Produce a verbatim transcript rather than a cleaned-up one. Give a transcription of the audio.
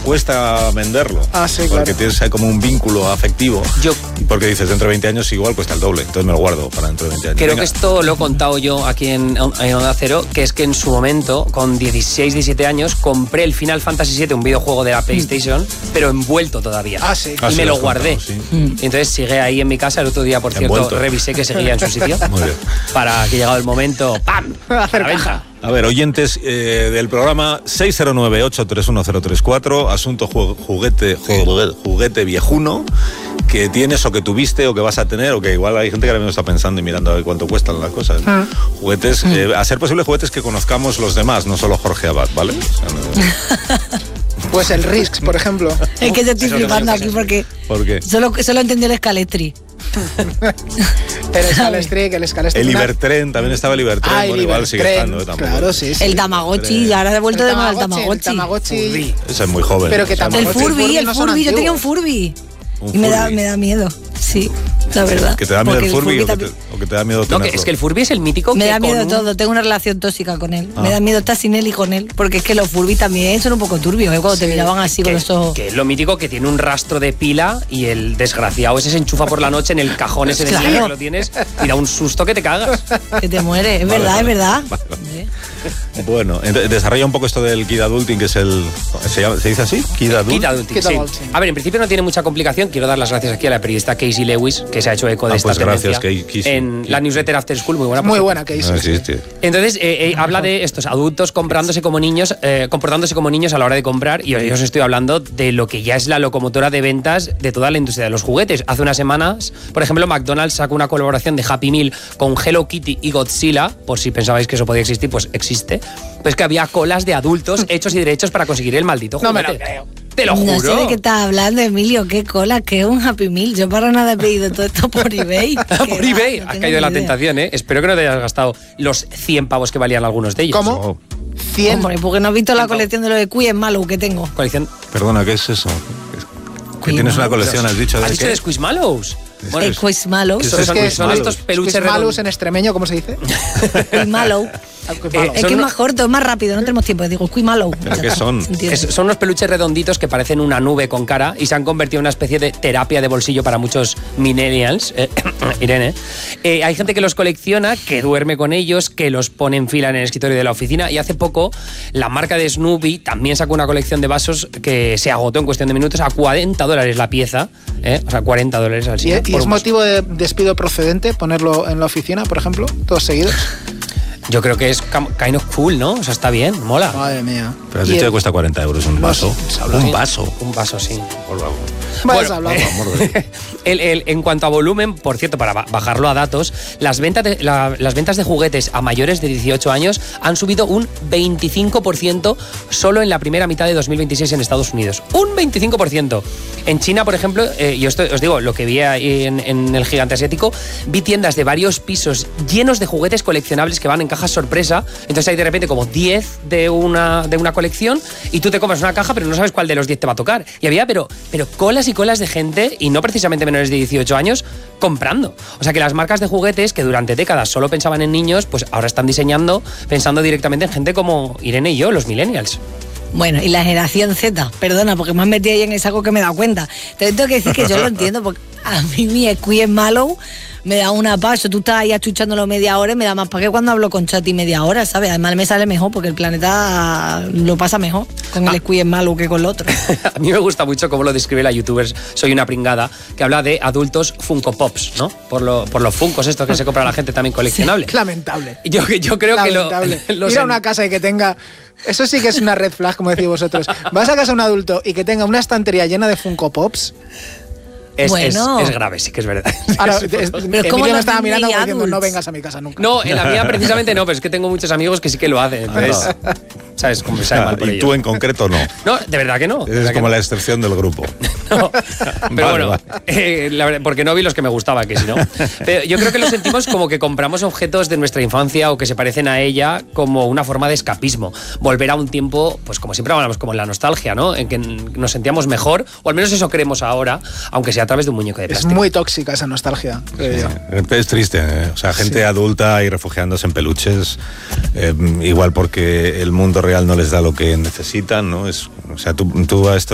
cuesta venderlo. Ah, sí, porque claro. tienes ahí como un vínculo afectivo. Yo y porque dices, dentro de veinte años igual cuesta el doble, entonces me lo guardo para dentro de veinte años. creo Venga. que esto lo he contado yo aquí en, en Onda Cero, que es que en su momento, con dieciséis, diecisiete años, compré el Final Fantasy siete, un videojuego de la PlayStation, pero envuelto todavía. Ah, sí. Y Ah, sí, me lo lo has guardé. contado, sí. Y entonces sigue ahí en mi casa. El otro día, por cierto, Envuelto. revisé que seguía en su sitio. Muy bien. Para que llegado el momento, ¡pam! Hacer A la venta. A ver, oyentes eh, del programa seis cero nueve, ocho tres uno cero tres cuatro, asunto ju- juguete, juguete, juguete viejuno que tienes o que tuviste o que vas a tener, o que igual hay gente que ahora mismo está pensando y mirando a ver cuánto cuestan las cosas. Ah. Juguetes, eh, a ser posible juguetes que conozcamos los demás, no solo Jorge Abad, ¿vale? O sea, no- Pues el Risks, por ejemplo. Es que yo estoy Eso flipando no sé, aquí porque ¿Por qué? solo, solo entendí el Escaletri. El Scalestri, que el Scalestri. El una- Ibertren, también estaba el Ibertren, Ah, el bueno, igual sigue Ibertren, estando. eh, tampoco. claro, sí, sí. El Tamagotchi, ahora he vuelto de moda el El Tamagotchi. Tamagotchi. Ese es muy joven. Pero que o sea, El Tamagotchi. muy- Furby, el no son Furby, yo tenía un antiguos. Furby. Un Y me da, Furby. me da miedo, sí, la verdad. ¿Que te da miedo Porque el Furby, o, que también- te, o que te da miedo No, tenerlo? que es que el Furby es el mítico Me que da miedo con un- todo, tengo una relación tóxica con él. Ah. Me da miedo estar sin él y con él. Porque es que los Furby también son un poco turbios, ¿eh? Cuando te miraban así con que, los ojos. que es lo mítico, que tiene un rastro de pila y el desgraciado ese se enchufa por la noche en el cajón ese de Claro. mierda que lo tienes y da un susto que te cagas. Que te mueres, es Vale, verdad, vale. es verdad. Vale, vale. ¿Eh? Bueno, ent- desarrolla un poco esto del Kid Adulting, que es el... ¿Se, llama- ¿se dice así? Kid Adulting. Kid Adulting, Kid sí. Adulting. A ver, en principio no tiene mucha complicación. Quiero dar las gracias aquí a la periodista Casey Lewis, que se ha hecho eco de Ah, esta pues gracias, tendencia Casey. en la newsletter After School, muy buena. por Muy cierto. buena, que No existe. Entonces, eh, eh, habla de estos adultos comprándose como niños, eh, comportándose como niños a la hora de comprar, y hoy os estoy hablando de lo que ya es la locomotora de ventas de toda la industria de los juguetes. Hace unas semanas, por ejemplo, McDonald's sacó una colaboración de Happy Meal con Hello Kitty y Godzilla, por si pensabais que eso podía existir, pues existe. Pues que había colas de adultos hechos y derechos para conseguir el maldito No juguete. me lo creo. Te lo No juro. sé de qué estás hablando, Emilio. Qué cola, qué es un Happy Meal. Yo para nada he pedido todo esto por eBay. por Qué eBay, va, no has tengo caído en la ni idea. tentación, ¿eh? Espero que no te hayas gastado los cien pavos que valían algunos de ellos. ¿Cómo? Oh, cien. Hombre, porque no has visto la colección de los de Queen Malo que tengo. Colección. perdona, ¿qué es eso? Que tienes una colección, has dicho. ¿Has ¿De dicho qué? de Squishmallows? Bueno, El Quizmallow. ¿Qué es son, eso? son- que son estos peluches Squishmallows redondos. en extremeño, ¿cómo se dice? Quizmallow. Eh, Es son que es uno- más corto, es más rápido, no tenemos tiempo. Digo, Quizmallow. ¿Pero Ya qué está, son? se entiende. Es- son unos peluches redonditos que parecen una nube con cara y se han convertido en una especie de terapia de bolsillo para muchos millennials. Eh, Irene. Eh, hay gente que los colecciona, que duerme con ellos, que los pone en fila en el escritorio de la oficina, y hace poco la marca de Snoopy también sacó una colección de vasos que se agotó en cuestión de minutos a cuarenta dólares la pieza. ¿eh? O sea, cuarenta dólares al ¿Y, siguiente. y por es un vaso. motivo de despido procedente ponerlo en la oficina, por ejemplo? Todos seguidos. Yo creo que es cam- kind of cool, ¿no? O sea, está bien, mola. Madre mía. Pero has Y dicho el- que cuesta cuarenta euros un vaso. se habla Un Sí. vaso. Un vaso, sí. Por favor. Vayas Bueno, hablando. eh, Amor de Dios. el- el- en cuanto a volumen, por cierto, para ba- bajarlo a datos, las ventas, de, la- las ventas de juguetes a mayores de dieciocho años han subido un veinticinco por ciento solo en la primera mitad de dos mil veintiséis en Estados Unidos. Un veinticinco por ciento. En China, por ejemplo, eh, yo esto, os digo, lo que vi ahí en, en el gigante asiático, vi tiendas de varios pisos llenos de juguetes coleccionables que van en cajas sorpresa. Entonces hay de repente como diez de una, de una colección y tú te compras una caja pero no sabes cuál de los diez te va a tocar. Y había pero, pero colas y colas de gente, y no precisamente menores de dieciocho años, comprando. O sea que las marcas de juguetes que durante décadas solo pensaban en niños, pues ahora están diseñando pensando directamente en gente como Irene y yo, los millennials. Bueno, y la generación Z, perdona, porque me han metido ahí en ese algo que me he dado cuenta. Te tengo que decir que yo lo entiendo, porque a mí mi Squishmallow me da una paso. Tú estás ahí achuchándolo media hora y me da más para que cuando hablo con Chati media hora, ¿sabes? Además me sale mejor porque el planeta lo pasa mejor con el Squishmallow que con el otro. A mí me gusta mucho cómo lo describe la youtuber Soy una pringada, que habla de adultos Funko Pops, ¿no? Por, lo, por los Funkos estos que se compra la gente también coleccionable. Lamentable. Yo, yo creo Lamentable. que lo, los Ir a en- una casa y que tenga... Eso sí que es una red flag, como decís vosotros. Vas a casa de un adulto y que tenga una estantería llena de Funko Pops. es, Bueno. es, es grave, sí que es verdad. Ahora, Es- es- como Emilio me los estaba Disney mirando como diciendo, adults. no vengas a mi casa nunca. No, en la mía precisamente no, pero es que tengo muchos amigos que sí que lo hacen. Entonces, ¿sabes? Como me sabe mal por Y ello. tú en concreto no. No, de verdad que no. de Eres verdad que como no. la excepción del grupo. No. Pero Vale, bueno, vale. eh, la verdad, porque no vi los que me gustaban, que si no. Pero yo creo que lo sentimos como que compramos objetos de nuestra infancia o que se parecen a ella como una forma de escapismo. Volver a un tiempo, pues como siempre hablamos, como en la nostalgia, ¿no? En que nos sentíamos mejor, o al menos eso creemos ahora, aunque sea a través de un muñeco de Es plástico. muy tóxica esa nostalgia, creo yo. Es triste, ¿eh? O sea, gente Sí. adulta y refugiándose en peluches, eh, igual porque el mundo real no les da lo que necesitan, ¿no? Es, o sea, tú, tú a esto